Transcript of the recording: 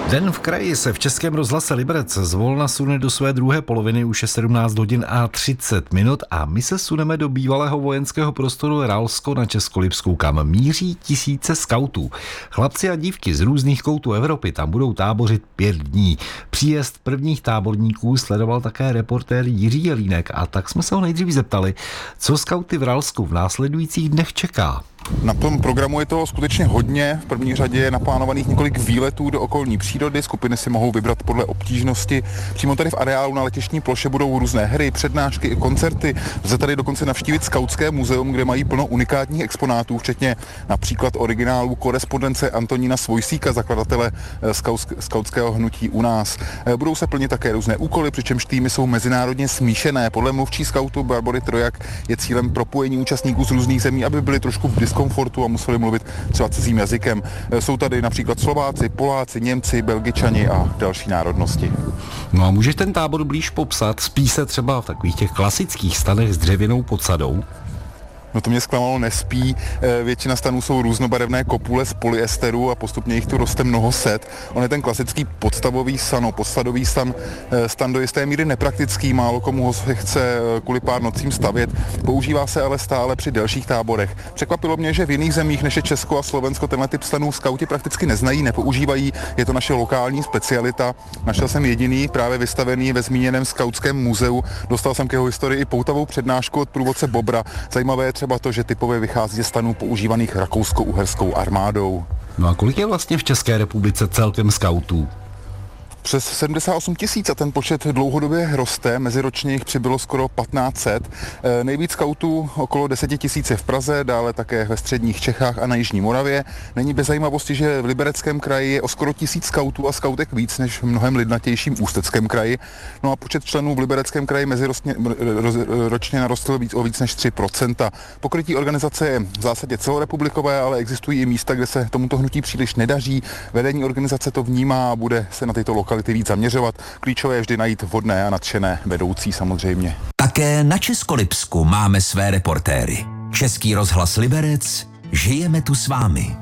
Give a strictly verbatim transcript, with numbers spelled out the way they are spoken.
Den v kraji se v Českém rozhlase Liberec zvolna sune do své druhé poloviny, už je sedmnáct hodin a třicet minut a my se suneme do bývalého vojenského prostoru Ralsko na Českolipsku, kam míří tisíce skautů. Chlapci a dívky z různých koutů Evropy tam budou tábořit pět dní. Příjezd prvních táborníků sledoval také reportér Jiří Jelínek a tak jsme se ho nejdřív zeptali, co skauty v Ralsku v následujících dnech čeká. Na tom programu je toho skutečně hodně. V první řadě je naplánovaných několik výletů do okolní přírody. Skupiny si mohou vybrat podle obtížnosti. Přímo tady v areálu na letištní ploše budou různé hry, přednášky i koncerty. Lze tady dokonce navštívit skautské muzeum, kde mají plno unikátních exponátů, včetně například originálu korespondence Antonína Svojsíka, zakladatele skautského hnutí u nás. Budou se plnit také různé úkoly, přičemž týmy jsou mezinárodně smíšené. Podle mluvčí skautu Barbory Trojak je cílem propojení účastníků z různých zemí, aby byli trošku v komfortu a museli mluvit třeba cizím jazykem. Jsou tady například Slováci, Poláci, Němci, Belgičani a další národnosti. No a můžeš ten tábor blíž popsat? Spí se třeba v takových těch klasických stanech s dřevěnou podsadou? No to mě zklamalo, nespí. Většina stanů jsou různobarevné kopule z polyesteru a postupně jich tu roste mnoho set. On je ten klasický podstavový stan, no, podsadový stan, stan do jisté míry nepraktický, málo komu ho se chce kvůli pár nocím stavět. Používá se ale stále při delších táborech. Překvapilo mě, že v jiných zemích než je Česko a Slovensko tenhle typ stanů skauti prakticky neznají, nepoužívají. Je to naše lokální specialita. Našel jsem jediný, právě vystavený ve zmíněném skautském muzeu. Dostal jsem k jeho historii i poutavou přednášku od průvodce Bobra. Zajímavé třeba to, že typově vychází ze stanů používaných rakousko-uherskou armádou. No a kolik je vlastně v České republice celkem skautů? Přes sedmdesát osm tisíc a ten počet dlouhodobě roste, meziročně jich přibylo skoro patnáct set. E, nejvíc skautů okolo deset tisíc je v Praze, dále také ve středních Čechách a na jižní Moravě. Není bez zajímavosti, že v Libereckém kraji je o skoro tisíc skautů a skautek víc než v mnohem lidnatějším Ústeckém kraji. No a počet členů v Libereckém kraji meziročně ročně narostl víc, o víc než tři procenta. Pokrytí organizace je v zásadě celorepublikové, ale existují i místa, kde se tomuto hnutí příliš nedaří. Vedení organizace to vnímá a bude se na tyto lokality víc zaměřovat. Klíčové je vždy najít vhodné a nadšené vedoucí samozřejmě. Také na Českolipsku máme své reportéry. Český rozhlas Liberec, žijeme tu s vámi.